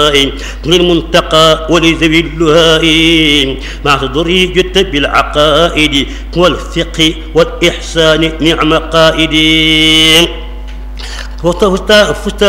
للمنتقى ولذوي اللهاء مع تضري جدت بالعقائد والفقه والإحسان نعم قائد فزت